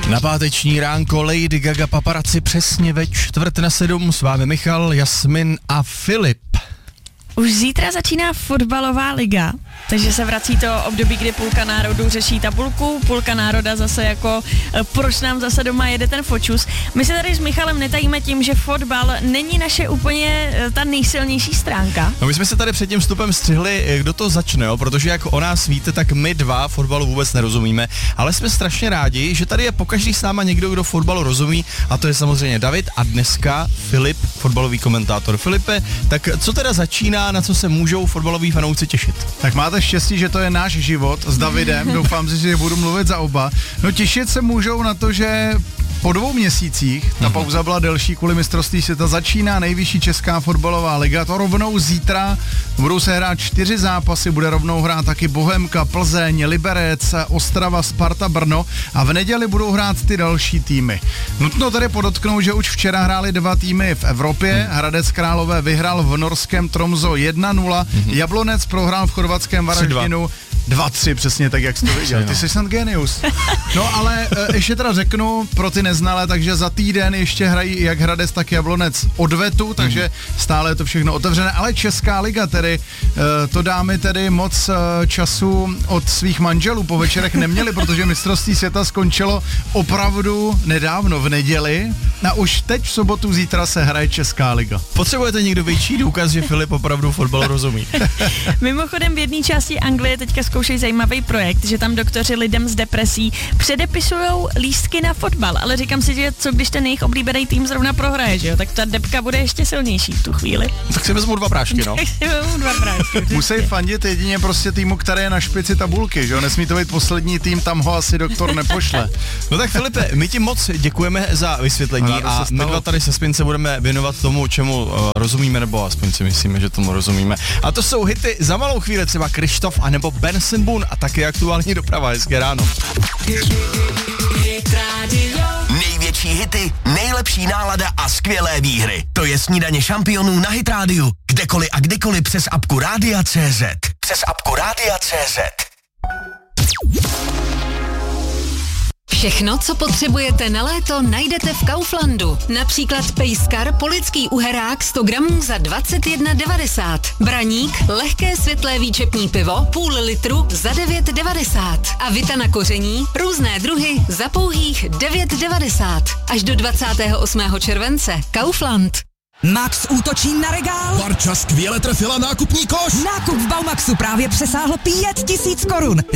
Na páteční ránko Lady Gaga Paparazzi přesně ve 6:45 s vámi Michal, Jasmin a Filip. Už zítra začíná fotbalová liga, takže se vrací to období, kdy půlka národů řeší tabulku, půlka národa zase jako proč nám zase doma jede ten fočus. My se tady s Michalem netajíme tím, že fotbal není naše úplně ta nejsilnější stránka. No my jsme se tady před tím vstupem střihli, kdo to začne, jo? Protože jak o nás víte, tak my dva fotbalu vůbec nerozumíme, ale jsme strašně rádi, že tady je pokaždý s náma někdo, kdo fotbalu rozumí, a to je samozřejmě David a dneska Filip, fotbalový komentátor. Filipe, tak co teda začíná, na co se můžou fotbaloví fanoušci těšit? Tak máte štěstí, že to je náš život s Davidem, doufám si, že budu mluvit za oba. No těšit se můžou na to, že po 2 měsících, ta pauza byla delší kvůli mistrovství světa, začíná nejvyšší česká fotbalová liga, to rovnou zítra, budou se hrát 4 zápasy, bude rovnou hrát taky Bohemka, Plzeň, Liberec, Ostrava, Sparta, Brno a v neděli budou hrát ty další týmy. Nutno tedy podotknout, že už včera hráli 2 týmy v Evropě, Hradec Králové vyhrál v norském Tromso 1-0, Jablonec prohrál v chorvatském Varaždinu 2-3, přesně tak, jak jsi to viděl. Ty jsi snad genius. No ale ještě teda řeknu pro ty neznalé, takže za týden ještě hrají jak Hradec, tak Jablonec odvetu, takže stále je to všechno otevřené, ale Česká liga tedy, to dámy tedy moc času od svých manželů po večerech neměli, protože mistrovství světa skončilo opravdu nedávno v neděli a už teď v sobotu zítra se hraje Česká liga. Potřebujete někdo větší důkaz, že Filip opravdu fotbal rozumí? Mimochodem v jedné části Anglie teďka zkoušejí zajímavý projekt, že tam doktoři lidem s depresí předepisujou lístky na fotbal, ale říkám si, že co když ten jejich oblíbený tým zrovna prohraje, že jo, tak ta depka bude ještě silnější v tu chvíli. Tak si vezmu 2 prášky, no. Musí fandit jedině prostě týmu, který je na špici tabulky, že jo, nesmí to být poslední tým, tam ho asi doktor nepošle. No tak Filipe, my ti moc děkujeme za vysvětlení a my dva tady se Spince budeme věnovat tomu, čemu rozumíme, nebo aspoň si myslíme, že tomu rozumíme. A to jsou hity za malou chvíli, třeba Krištof anebo Benson Boone a taky aktuální doprava. Hezké ráno. Největší hity, nejlepší nálada a skvělé výhry. To je Snídaně šampionů na Hit Rádiu. Kdekoliv a kdykoliv přes apku Rádia.cz. Přes apku Rádia.cz. Všechno, co potřebujete na léto, najdete v Kauflandu. Například pejskar polický uherák 100 gramů za 21,90. Braník, lehké světlé výčepní pivo, půl litru za 9,90. A vita na koření, různé druhy za pouhých 9,90. Až do 28. července. Kaufland. Max útočí na regál. Barča skvěle trefila nákupní koš. Nákup v Baumaxu právě přesáhl 5 000 korun.